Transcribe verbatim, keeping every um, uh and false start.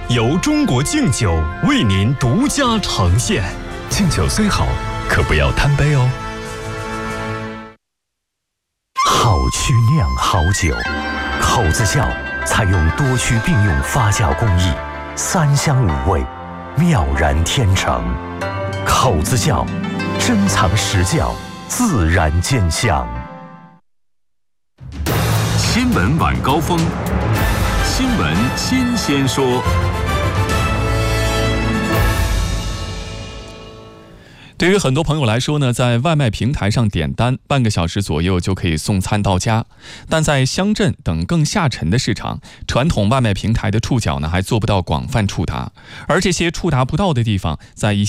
由中国敬酒为您独家呈现。 敬酒虽好，可不要贪杯哦。 好曲酿好酒，口子窖采用多区并用发酵工艺，三香五味，妙然天成。口子窖，珍藏实窖，自然见香。 新闻晚高峰，新闻新鲜说。 对于很多朋友来说呢，在外卖平台上点单，半个小时左右就可以送餐到家。但在乡镇等更下沉的市场，传统外卖平台的触角呢还做不到广泛触达，而这些触达不到的地方，在一些